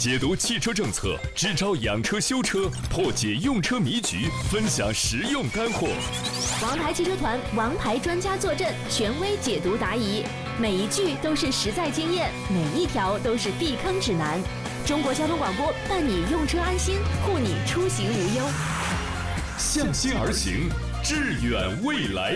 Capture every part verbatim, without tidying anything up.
解读汽车政策，支招养车修车，破解用车迷局，分享实用干货。 王牌汽车团王牌专家坐镇，权威解读答疑，每一句都是实在经验，每一条都是避坑指南。中国交通广播伴你用车安心，护你出行无忧。 向心而行，致远未来。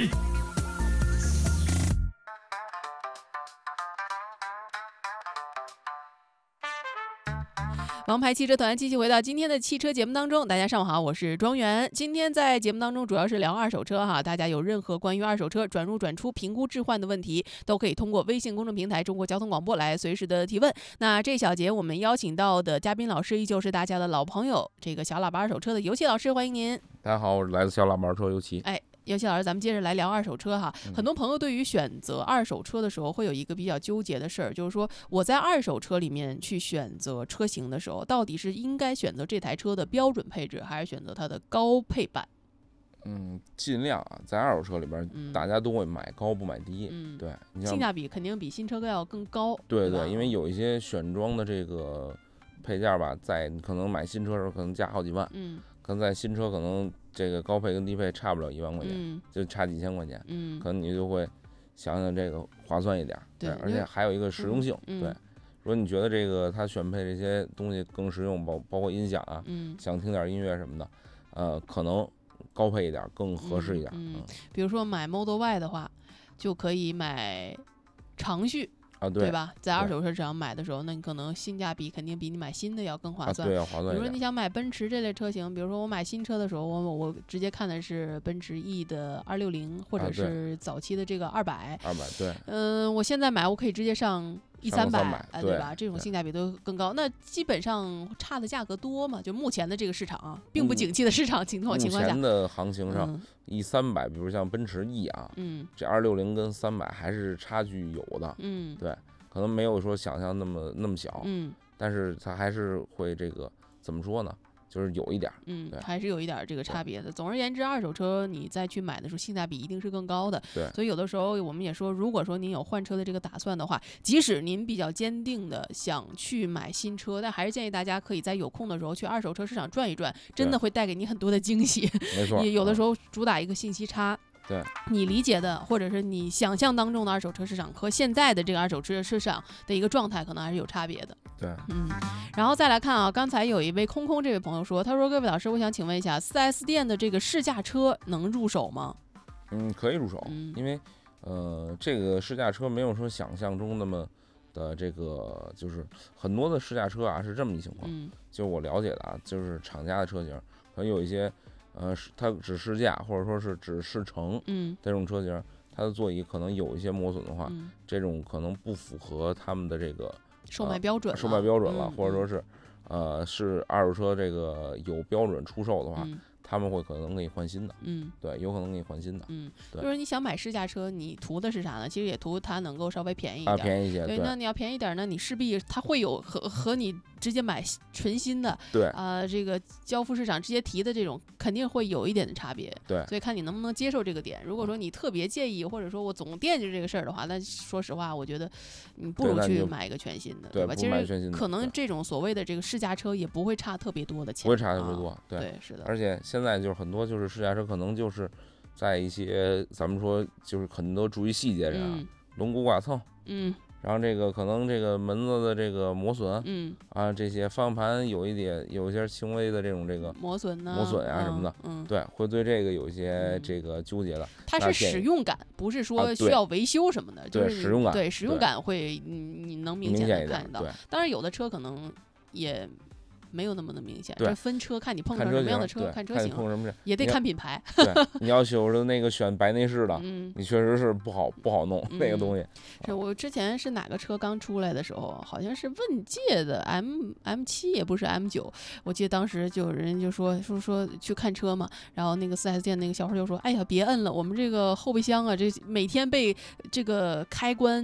王牌汽车团继续回到今天的汽车节目当中，大家上午好，我是庄园。今天在节目当中主要是聊二手车哈，大家有任何关于二手车转入转出、评估置换的问题，都可以通过微信公众平台中国交通广播来随时的提问。那这小节我们邀请到的嘉宾老师依旧是大家的老朋友，这个小喇叭二手车的尤其老师，欢迎您。 大家好，我是来自小喇叭车尤其。 哎。尤其老师，咱们接着来聊二手车哈。很多朋友对于选择二手车的时候，会有一个比较纠结的事儿，就是说我在二手车里面去选择车型的时候，到底是应该选择这台车的标准配置，还是选择它的高配版？ 嗯，尽量啊，在二手车里边，嗯、大家都会买高不买低。 嗯， 对， 性价比肯定比新车要更高。 对 对, 对，因为有一些选装的这个配件吧，在可能买新车的时候可能加好几万。嗯。可能在新车可能这个高配跟低配差不了一万块钱，嗯、就差几千块钱，嗯，可能你就会想想这个划算一点，对，而且还有一个实用性，嗯、对。如果你觉得这个它选配这些东西更实用，包包括音响啊，嗯，想听点音乐什么的，呃，可能高配一点更合适一点。 嗯，嗯嗯比如说买 Model Y 的话，就可以买长续。 啊对， 对吧？在二手车市场买的时候，那你可能性价比肯定比你买新的要更划算。 啊、对，要划算。 比如说你想买奔驰这类车型，比如说我买新车的时候，我我直接看的是奔驰 E 的二六零，或者是早期的这个二百。 二百对。 嗯、呃，我现在买我可以直接上 E 三百，哎， 对吧？这种性价比都更高。那基本上差的价格多嘛？就目前的这个市场啊，并不景气的市场情况情况下， 目前的行情上。嗯E 三百，比如像奔驰 E 啊，嗯，这二六零跟三百还是差距有的，嗯，对，可能没有说想象那么那么小，嗯，但是它还是会这个怎么说呢？就是有一点， 嗯，还是有一点这个差别的。总而言之，二手车你再去买的时候，性价比一定是更高的。 对， 所以有的时候我们也说，如果说您有换车的这个打算的话，即使您比较坚定的想去买新车，但还是建议大家可以在有空的时候去二手车市场转一转，真的会带给你很多的惊喜。 没错， 有的时候主打一个信息差。 对， 你理解的或者是你想象当中的二手车市场和现在的这个二手车市场的一个状态可能还是有差别的。 对， 嗯，然后再来看啊，刚才有一位空空这位朋友说，他说各位老师，我想请问一下 四 S 店的这个试驾车能入手吗？ 嗯，可以入手，嗯、因为呃这个试驾车没有说想象中那么的这个，就是很多的试驾车啊是这么一情况，嗯，就我了解的啊，就是厂家的车型可能有一些。呃，它只试驾或者说是只试乘，嗯，这种车型，它的座椅可能有一些磨损的话，嗯、这种可能不符合他们的这个售卖标准、 呃，售卖标准了， 嗯、 或者说是，呃，是二手车这个有标准出售的话。嗯他们会可能给你换新的，嗯，对，有可能给你换新的， 嗯，对。就是你想买试驾车，你图的是啥呢？其实也图它能够稍微便宜一点， 啊，便宜一些。 对，那你要便宜一点呢，你势必它会有和和你直接买纯新的， 对， 啊、呃，这个交付市场直接提的这种，肯定会有一点的差别， 对。 所以看你能不能接受这个点。如果说你特别介意，或者说我总惦记这个事儿的话，那说实话，我觉得你不如去买一个全新的， 对吧？其实可能这种所谓的这个试驾车也不会差特别多的钱， 不会差特别多， 啊、 对， 对，是的。 而且现在就是很多就是。就是试驾车可能就是在一些咱们说就是很多注意细节上，嗯、轮毂剐蹭，嗯，然后这个可能这个门子的这个磨损，嗯啊，这些方向盘有一点有一些轻微的这种这个磨损呢， 磨损啊什么的，嗯，对，会对这个有一些这个纠结的。 它是使用感，不是说需要维修什么的， 啊、 就是使用感， 对使用感会你你能明显的看到。当然有的车可能也。没有那么的明显，这分车看你碰上什么样的车， 看车型， 碰什么也得看品牌。 对，你要修的那个选白内饰的，嗯，你确实是不好不好弄、嗯、那个东西。 是我之前是哪个车刚出来的时候，好像是问界的 M M 七，也不是 M 九。我记得当时就有人就说说说去看车嘛，然后那个 四 S 店那个小伙就说：“哎呀，别摁了，我们这个后备箱啊，这每天被这个开关。”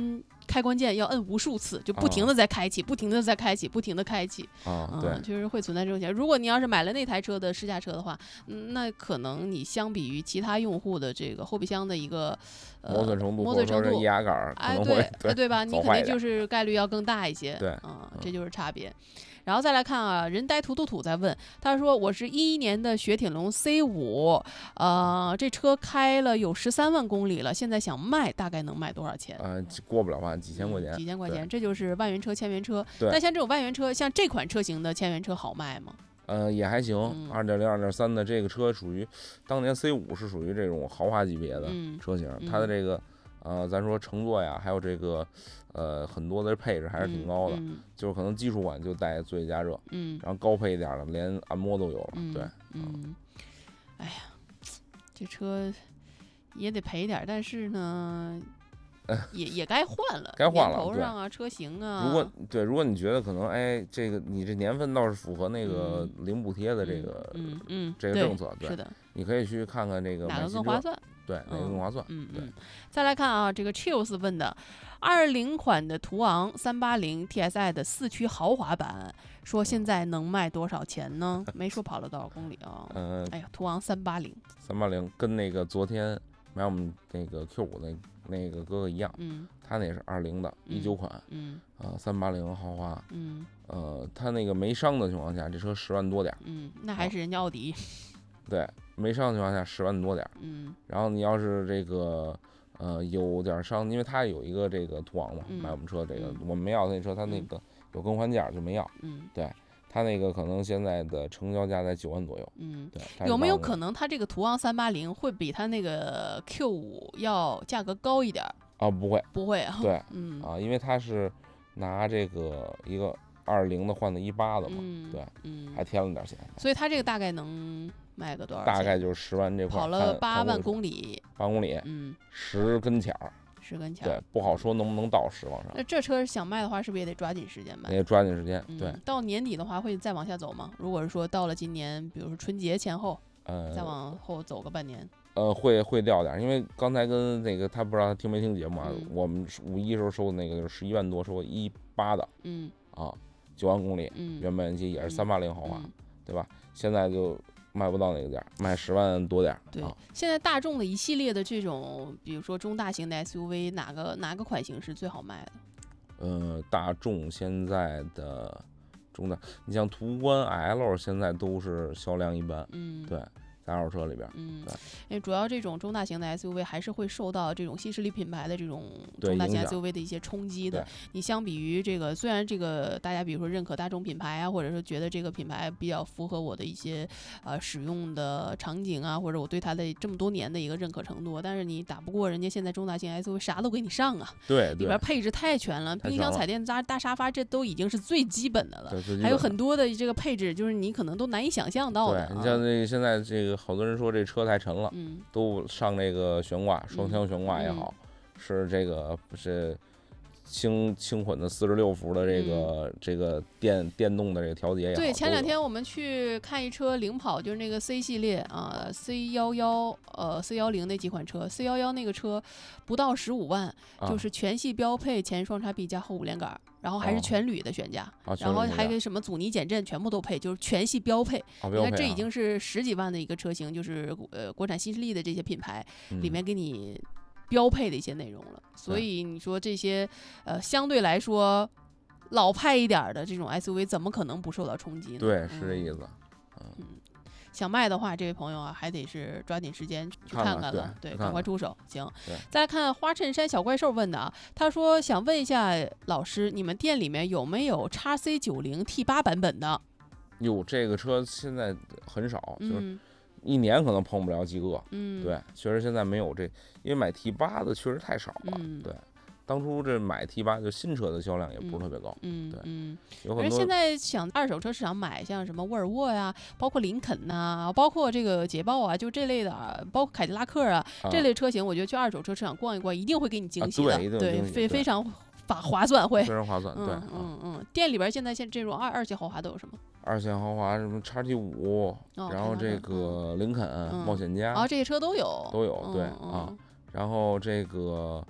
开关键要摁无数次，就不停的在开启，哦、不停的在开启，不停的开启。 啊、嗯，对， 就是会存在这种情况。如果你要是买了那台车的试驾车的话，嗯，那可能你相比于其他用户的这个后备箱的一个呃磨损程度， 磨损程度， 液压杆可能会、 哎、对对吧？你肯定就是概率要更大一些。 对， 啊、嗯，这就是差别。然后再来看啊，人呆土土土在问，他说我是一一年的雪铁龙 C 五，呃，这车开了有十三万公里了，现在想卖，大概能卖多少钱？ 呃，过不了吧，几千块钱。 嗯、几千块钱，这就是万元车、千元车。 对。 但像这种万元车，像这款车型的千元车好卖吗？ 呃，也还行。二点零、二点三的这个车属于当年 C 五是属于这种豪华级别的车型， 嗯、 它的这个。呃，咱说乘坐呀，还有这个，呃，很多的配置还是挺高的， 嗯嗯、 就是可能基础款就带座椅加热， 嗯， 然后高配一点的连按摩都有了， 嗯、 对， 嗯，哎呀，这车也得赔点，但是呢，也也该换了， 该换了， 头上啊，车型啊， 如果对，如果你觉得可能，哎，这个你这年份倒是符合那个零补贴的这个， 嗯嗯， 这个政策， 对，是的， 你可以去看看这个哪个更划算。 对，哪个更划算？ 嗯嗯。再来看啊，这个 Chills 问的，二零款的途昂三八零 T S I 的四驱豪华版，说现在能卖多少钱呢？没说跑了多少公里啊。 嗯。 哎呀，途昂三八零。 三八零跟那个昨天买我们那个 Q 五那那个哥哥一样， 嗯， 他那是二零的，一九款， 嗯， 呃，三八零豪华， 嗯， 呃，他那个没伤的情况下，这车十万多点， 嗯，那还是人家奥迪。 对，没伤的情况下十万多点， 嗯， 然后你要是这个呃有点伤，因为他有一个这个途昂嘛， 嗯、 买我们车这个、 嗯、 我们没要那车，他那个有更换件就没要， 嗯， 对他那个可能现在的成交价在九万左右， 嗯， 对， 有没有可能他这个途昂三八零会比他那个 Q 五要价格高一点？ 啊，不会， 不会啊， 对， 嗯啊，因为他是拿这个一个二零的换的一八的嘛， 嗯、 对， 嗯， 还添了点钱， 所以他这个大概能卖个多少钱？ 大概就是十万这块， 跑了八万公里， 八公里， 嗯， 十跟前儿， 十跟前儿， 对，不好说能不能到十往上。 那这车想卖的话，是不是也得抓紧时间卖？ 也抓紧时间， 嗯、 对。 到年底的话，会再往下走吗？如果是说到了今年，比如说春节前后， 呃， 再往后走个半年。 呃，会会掉点，因为刚才跟那个他不知道他听没听节目啊， 嗯、 我们五一时候收的那个就是十一万多，收一八的， 嗯， 啊，九万公里， 嗯， 原版期也是三八零豪华， 嗯、 对吧？现在就卖不到那个价，卖十万多点。 对、 啊， 现在大众的一系列的这种，比如说中大型的 S U V， 哪个哪个款型是最好卖的？ 呃，大众现在的中大，你像途观 L 现在都是销量一般， 嗯， 对。在二手车里边， 嗯，因为主要这种中大型的 S U V 还是会受到这种新势力品牌的这种中大型 S U V 的一些冲击的。你相比于这个，虽然这个大家比如说认可大众品牌啊，或者说觉得这个品牌比较符合我的一些呃使用的场景啊，或者我对它的这么多年的一个认可程度，但是你打不过人家现在中大型 S U V 啥都给你上啊， 对， 里边配置太全了，冰箱、彩电、大大沙发，这都已经是最基本的了， 对， 还有很多的这个配置，就是你可能都难以想象到的。 对，你像这个现在这个。好多人说这车太沉了， 嗯， 都上这个悬挂，双枪悬挂也好， 嗯、 是这个不是轻轻混的四十六伏的这个、嗯、这个电电动的这个调节也好。 对，前两天我们去看一车领跑，就是那个 C 系列啊 ，C 幺幺呃 C 幺零那几款车 ，C 幺幺那个车不到十五万、啊，就是全系标配前双叉臂加后五连杆。然后还是全铝的悬架， 哦、 然后还有什么阻尼减震全部都配，就是全系标配。 哦、 你看这已经是十几万的一个车型，就是呃国产新势力的这些品牌、 嗯、 里面给你标配的一些内容了。所以你说这些呃相对来说老派一点的这种 S U V 怎么可能不受到冲击呢？ 对，是这意思。 嗯。嗯想卖的话，这位朋友啊，还得是抓紧时间去看看了， 对， 赶快出手。行， 对， 再来看花衬衫小怪兽问的啊，他说想问一下老师，你们店里面有没有 X C 九十 T 八 版本的？ 有，这个车现在很少， 嗯、 就是一年可能碰不了几个。 嗯， 对，确实现在没有这，因为买 T 八 的确实太少了。 嗯， 对。当初这买 T 八就新车的销量也不是特别高， 嗯， 对， 嗯， 有很多。 现在想二手车市场买像什么沃尔沃呀，包括林肯呐、啊，包括这个捷豹啊，就这类的，啊，包括凯迪拉克啊，啊这类车型，我觉得去二手车市场逛一逛，一定会给你惊喜的， 啊、对， 对，非非常划划算会， 非常划算，对， 嗯嗯嗯。店里边现在现这种二二线豪华都有什么？ 二线豪华什么 X T 五、哦，然后这个林肯、 嗯、 冒险家， 啊，这些车都有， 都有，对、 嗯、 啊，然后这个。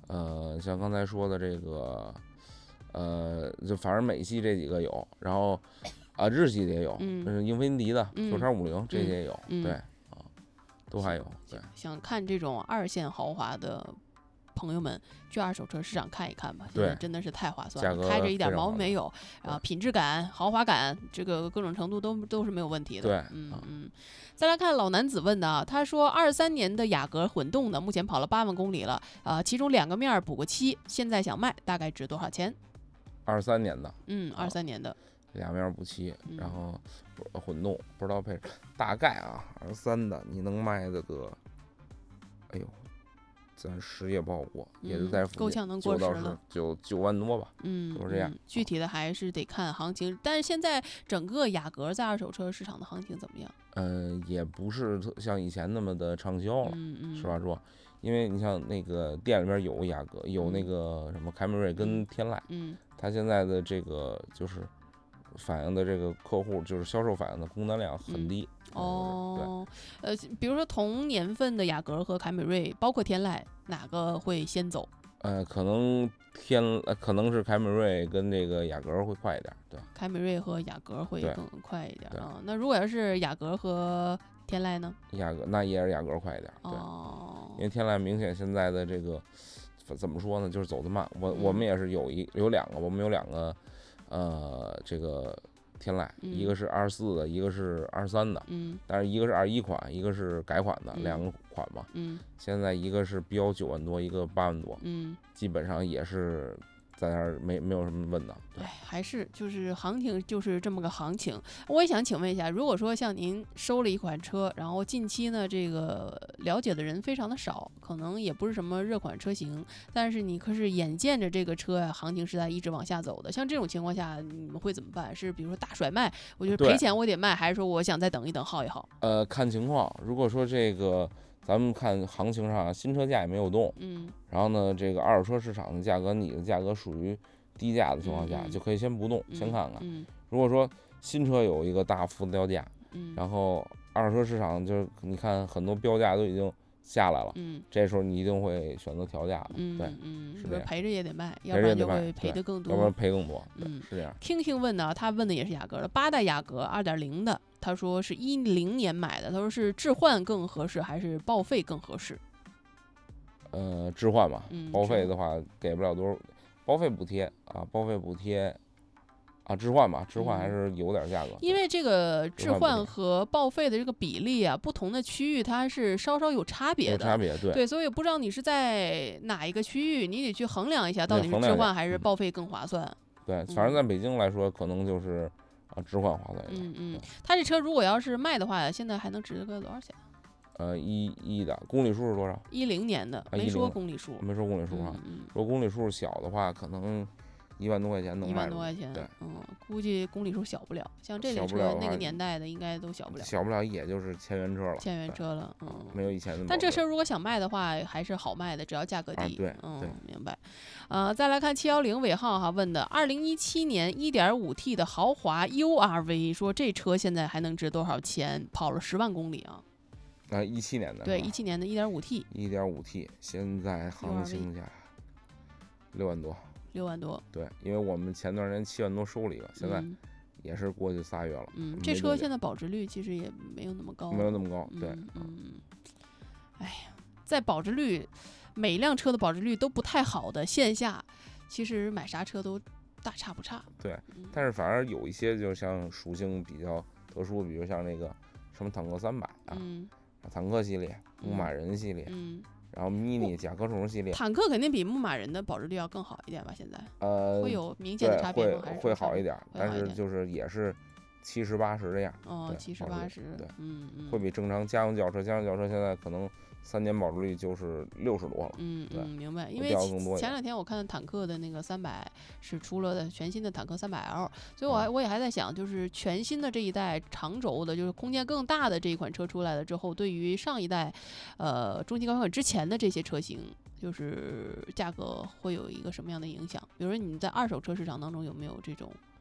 呃，像刚才说的这个，呃，就反正美系这几个有，然后啊日系的也有，嗯，英菲尼迪的九三五零这些也有， 嗯、 对啊，都还有。对， 想看这种二线豪华的朋友们去二手车市场看一看吧，现在真的是太划算了，开着一点毛病没有，然后品质感、豪华感，这个各种程度都都是没有问题的。 对， 嗯嗯。再来看老男子问的啊，他说二三年的雅阁混动的，目前跑了八万公里了，啊、呃，其中两个面补过漆，现在想卖，大概值多少钱？ 二三年的， 嗯，二三年的， 俩面补漆，然后混动，不知道配置，大概啊，二三的你能卖的个，哎呦。暂时也不好过，也是在附近， 够呛能过十了， 九九万多吧， 嗯， 就是这样、 嗯。具体的还是得看行情，但是现在整个雅阁在二手车市场的行情怎么样？ 嗯、呃，也不是像以前那么的畅销了， 嗯嗯， 实话说，因为你像那个店里面有雅阁，有那个什么凯美瑞跟天籁， 嗯， 它现在的这个就是反映的这个客户就是销售反映的工单量很低。 嗯哦，呃，比如说同年份的雅阁和凯美瑞，包括天籁，哪个会先走？ 呃，可能天，呃，可能是凯美瑞跟这个雅阁会快一点，对。 凯美瑞和雅阁会更快一点啊。那如果要是雅阁和天籁呢？ 雅阁那也是雅阁快一点，对。 哦。 因为天籁明显现在的这个怎么说呢，就是走得慢。我、嗯、我们也是有一有两个，我们有两个，呃，这个。天籁， 嗯、 一个是二十四的，一个是二十三的， 嗯， 但是一个是二十一款，一个是改款的， 嗯、 两个款嘛， 嗯， 现在一个是标九万多，一个八万多， 嗯， 基本上也是在那儿没没有什么问的。 哎，还是就是行情就是这么个行情。我也想请问一下，如果说像您收了一款车，然后近期呢这个了解的人非常的少，可能也不是什么热款车型，但是你可是眼见着这个车呀、啊、行情是在一直往下走的，像这种情况下你们会怎么办？是比如说大甩卖，我觉得赔钱我得卖，还是说我想再等一等耗一耗？ 呃，看情况。如果说这个咱们看行情上新车价也没有动， 嗯， 然后呢这个二手车市场的价格，你的价格属于低价的情况下， 嗯、 就可以先不动， 嗯、 先看看、 嗯。 如果说新车有一个大幅的掉价， 嗯， 然后二手车市场就是你看很多标价都已经下来了， 嗯， 这时候你一定会选择调价的， 嗯、 对， 嗯， 是这样， 赔着也得卖，要不然就会赔得更多， 要不然赔更多， 嗯， 是这样。 听听问呢，他问的也是雅阁的八代雅阁二点零的，他说是一零年买的，他说是置换更合适还是报废更合适？ 呃，置换吧， 嗯、 报废的话给不了多少，报废补贴啊，报废补贴。啊，置换吧，置换还是有点价格、 嗯。因为这个置换和报废的这个比例啊，不同的区域它是稍稍有差别的。 有差别，对。 对，所以不知道你是在哪一个区域，你得去衡量一下，到底是置换还是报废更划算。 对，反正在北京来说，嗯、可能就是啊置换划算一点。嗯嗯。他这车如果要是卖的话，现在还能值个多少钱？ 呃，一一的公里数是多少？ 一零年的，没说公里数。 没说公里数啊。 嗯。 如果公里数小的话，可能。一万多块钱能卖， 一万多块钱， 对， 嗯，估计公里数小不了，像这类车那个年代的应该都小不了， 小不了也就是千元车了， 千元车了，嗯， 没有以前那么。 但这车如果想卖的话，还是好卖的，只要价格低， 啊、对， 嗯，明白。呃，再来看七幺零尾号哈问的，二零一七年 一点五 T 的豪华 U R V， 说这车现在还能值多少钱？跑了十万公里啊。 啊，一七年的， 对，一七年的 一点五 T， 一点五 T， 现在行情价六万多。 六万多， 对，因为我们前段时间七万多收了一个，现在也是过去仨月了。 嗯，这车现在保值率其实也没有那么高， 没有那么高。对， 嗯，哎呀，在保值率，每一辆车的保值率都不太好的线下，其实买啥车都大差不差。 对，但是反而有一些就像属性比较特殊，比如像那个什么坦克三百啊， 嗯， 坦克系列、牧马人系列， 嗯。 然后 mini 甲壳虫系列， 坦克肯定比牧马人的保值率要更好一点吧？现在呃会有明显的差别吗？还是会好一点，但是点就是也是七十八十这样。 哦，七十八十， 对， 嗯嗯， 会比正常家用轿车，家用轿车现在可能三年保值率就是六十多了。 嗯嗯，明白。因为前两天我看坦克的那个三百是出了的全新的坦克三百 L， 所以我还我也还在想，就是全新的这一代长轴的，就是空间更大的这一款车出来了之后，对于上一代，呃，中级高款之前的这些车型，就是价格会有一个什么样的影响？比如说你在二手车市场当中有没有这种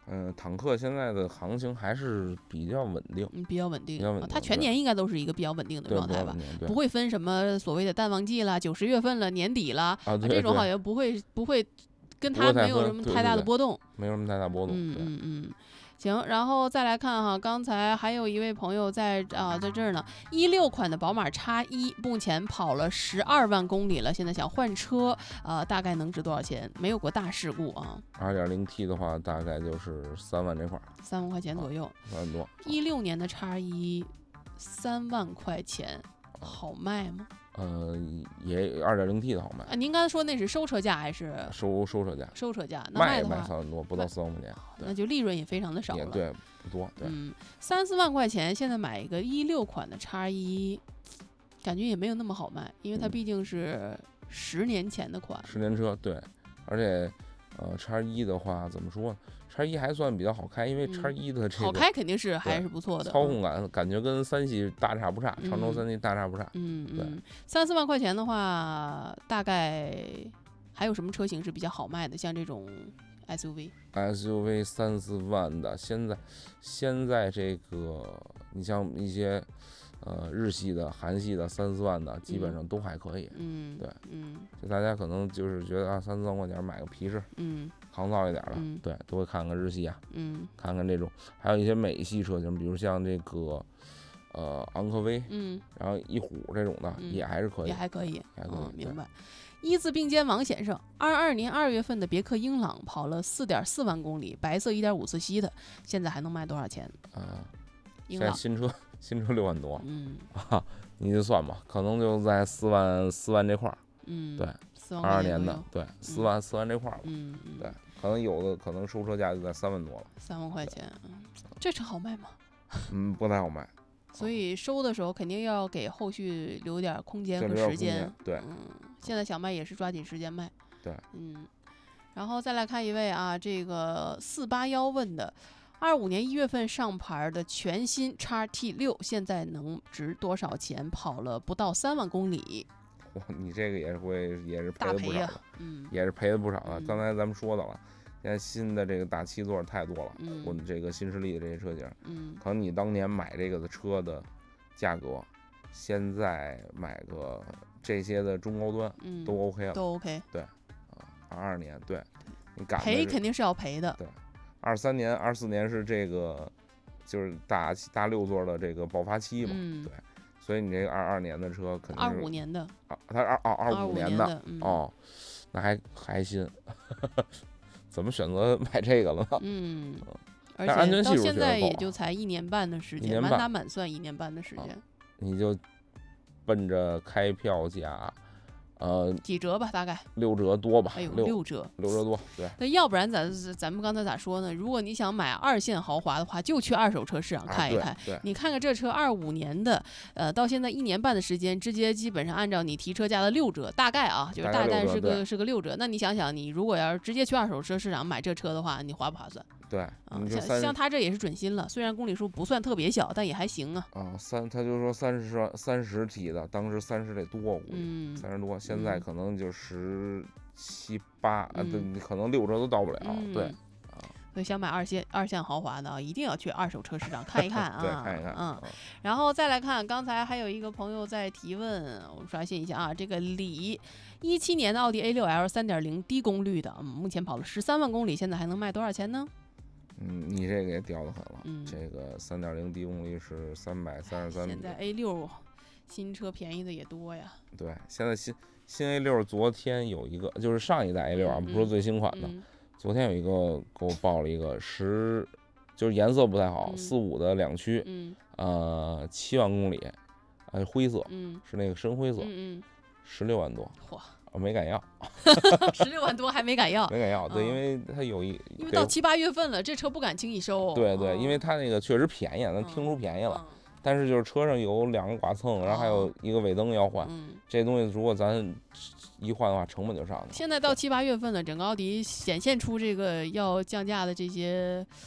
嗯、呃，坦克现在的行情还是比较稳定， 嗯，比较稳定， 比较稳定。 它全年应该都是一个比较稳定的状态吧，不会分什么所谓的淡旺季啦、九十月份了、年底啦， 啊，对这种好像不会不会跟它没有什么太大的波动， 没有什么太大波动。 嗯嗯嗯。行，然后再来看哈，刚才还有一位朋友在啊，在这儿呢，一六款的宝马 X 一，目前跑了十二万公里了，现在想换车，呃，大概能值多少钱？没有过大事故啊。 二点零 T 的话，大概就是三万这块儿， 三万块钱左右， 三万多。 一六年的 X 一，三万块钱，好卖吗？ 呃，也二点零 T 的好卖啊。您刚才说那是收车价还是收收车价？ 收车价，那卖也卖三万多，不到四万块钱， 那就利润也非常的少了。 对，不多。对， 嗯，三四万块钱，现在买一个一六款的 X 一，感觉也没有那么好卖，因为它毕竟是十年前的款。 十年车，对，而且呃 X 一的话怎么说呢？ X 一还算比较好开，因为 X 一的这个、 嗯、好开肯定是还是不错的， 操控感感觉跟三系大差不差， 嗯、 长轴三系大差不差。 嗯对嗯，三四万块钱的话，大概还有什么车型是比较好卖的？像这种 S U V，S U V 三四万的，现在现在这个你像一些呃日系的、韩系的三四万的，基本上都还可以。 嗯， 对， 嗯， 就大家可能就是觉得啊，三四万块钱买个皮实， 嗯。 抗造一点的， 嗯、 对，都会看看日系啊， 嗯， 看看这种，还有一些美系车型，比如像这个，呃，昂科威， 嗯， 然后翼虎这种的、 嗯、 也还是可以， 也还可以， 还可以、 嗯，明白。一字并肩王先生，二二年二月份的别克英朗跑了四点四万公里，白色一点五自吸的，现在还能卖多少钱？ 啊， 英朗现在新车新车六万多， 嗯， 啊，你就算吧，可能就在四万四万这块儿， 嗯， 对。 二二二年的，对，四万、嗯、四万这块儿， 嗯， 对，可能有的可能收车价就在三万多了， 三万块钱，这车好卖吗？ 嗯，不太好卖， 所以收的时候肯定要给后续留点空间和时间， 对， 嗯，现在想卖也是抓紧时间卖， 对， 嗯，然后再来看一位啊，这个四八幺问的，二五年一月份上牌的全新 X T 六，现在能值多少钱？跑了不到三万公里。 哇，你这个也是会也是赔了不少的， 嗯， 也是赔了不少的。 嗯、 刚才咱们说到了，现在新的这个大七座太多了， 嗯， 我们这个新势力的这些车型， 嗯， 可能你当年买这个的车的价格，现在买个这些的中高端， 嗯， 都 OK 了， 都 OK， 对，啊，二二年，对，你赶赔肯定是要赔的， 对，二三年、二四年是这个就是大大六座的这个爆发期嘛， 嗯、 对。所以你这个二二年的车肯定是二五年的啊，它二哦二五年的、 嗯、 哦，那还还新，怎么选择买这个了呢？ 嗯，而且安全系数到现在也就才一年半的时间，满打满算一年半的时间， 啊、你就奔着开票价。呃， 几折吧，大概六折多吧。 哎呦， 六六折， 六折多，对。 那要不然咱咱们刚才咋说呢？如果你想买二线豪华的话，就去二手车市场看一看。 啊、对, 对， 你看看这车二五年的，呃，到现在一年半的时间，直接基本上按照你提车价的六折，大概啊，就是大概是个是个六折。那你想想，你如果要是直接去二手车市场买这车的话，你划不划算？ 对， 啊，像像他这也是准新了，虽然公里数不算特别小，但也还行啊。 啊，三，他就说三十万三十提的，当时三十得多， 嗯， 三十多，现在可能就十七八，啊，对， 嗯、 可能六折都到不了， 嗯、 对。 啊，所以想买二线二线豪华的啊，一定要去二手车市场看一看啊， 对，看一看， 嗯。然后再来看，刚才还有一个朋友在提问，我刷新一下啊，这个李一七年的奥迪 A 六 L 三点零低功率的，嗯，目前跑了十三万公里，现在还能卖多少钱呢？ 嗯，你这个也掉得很了。 嗯， 这个三点零低功率是三百三十三。 现在 A 六新车便宜的也多呀。 对，现在新新 A 六昨天有一个，就是上一代 A 六啊， 嗯、 不是最新款的。 嗯、 昨天有一个给我报了一个十，就是颜色不太好，四五、 嗯、 的两驱， 嗯， 呃，七万公里，呃，灰色， 嗯， 是那个深灰色， 嗯嗯， 十六万多。 嚯！ 我没敢要， 十六万多还没敢要， 没敢要，对， 嗯、 因为它有一， 因为到七八月份了，这车不敢轻易收。 对对， 哦、 因为它那个确实便宜，能听出便宜了，嗯、但是就是车上有两个剐蹭，然后还有一个尾灯要换， 嗯、 这东西如果咱一换的话，成本就上去了。 现在到七八月份了，整个奥迪显现出这个要降价的这些。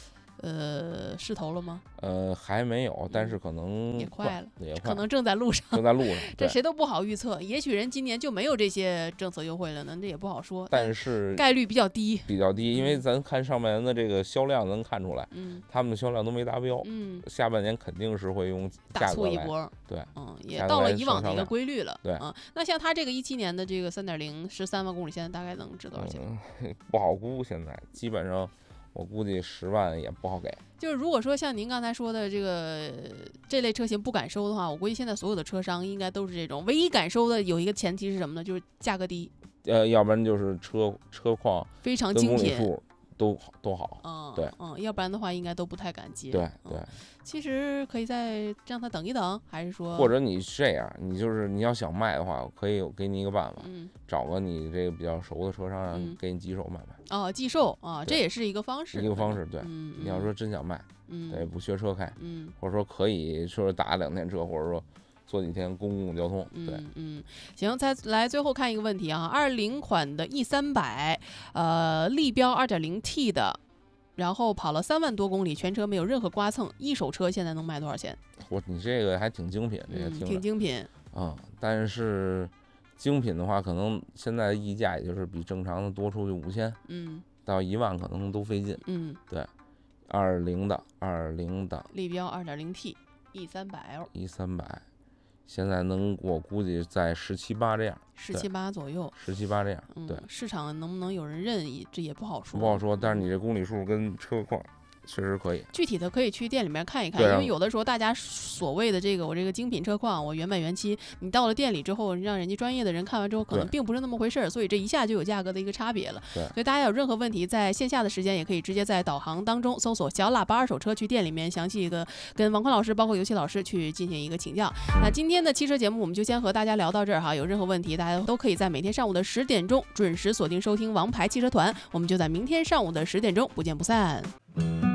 呃，试投了吗？ 呃，还没有，但是可能也快了， 也快可能正在路上， 正在路上。 这谁都不好预测，也许人今年就没有这些政策优惠了呢，这也不好说。 但是概率比较低， 比较低，因为咱看上半年的这个销量能看出来， 嗯， 他们的销量都没达标， 嗯， 下半年肯定是会用大促一波， 对， 嗯，也到了以往的一个规律了， 对， 啊，那像它这个一七年的这个三点零十三万公里，现在大概能值多少钱？ 嗯，不好估，现在基本上。我估计十万也不好给。 就是如果说像您刚才说的这个这类车型不敢收的话，我估计现在所有的车商应该都是这种。唯一敢收的有一个前提是什么呢？就是价格低。 呃，要不然就是车车况非常精品， 都都好。 嗯， 对， 嗯，要不然的话应该都不太敢接。 对对、 嗯。其实可以再让他等一等，还是说？ 或者你这样，你就是你要想卖的话，我可以给你一个办法， 嗯， 找个你这个比较熟的车商，让嗯、 给你寄售买卖。 哦，寄售啊，这也是一个方式。 一个方式，对。 嗯， 你要说真想卖， 嗯， 对，不学车开， 嗯， 或者说可以说打两天车，或者说坐几天公共交通，对， 嗯嗯，行，再来最后看一个问题啊，二零款的 E 三百，呃，立标 二点零 T 的。然后跑了三万多公里，全车没有任何刮蹭，一手车现在能卖多少钱？ 我你这个还挺精品，这个听、 嗯、挺精品啊、嗯。但是精品的话，可能现在的溢价也就是比正常的多出去五千， 嗯， 到一万可能都费劲。 嗯， 对，二零的二零的立标 二点零 T E 三百 L E 三百，现在能我估计在十七八这样， 十七八左右， 十七八这样，对、 嗯，市场能不能有人认，这也不好说， 不好说。但是你这公里数跟车况确实可以， 具体的可以去店里面看一看，因为有的时候大家所谓的这个我这个精品车况，我原版原漆，你到了店里之后，让人家专业的人看完之后，可能并不是那么回事儿，所以这一下就有价格的一个差别了。 对， 所以大家有任何问题，在线下的时间也可以直接在导航当中搜索小喇叭二手车，去店里面详细的跟王坤老师包括游戏老师去进行一个请教。 嗯、 那今天的汽车节目我们就先和大家聊到这儿哈，有任何问题大家都可以在每天上午的十点钟准时锁定收听王牌汽车团，我们就在明天上午的十点钟不见不散。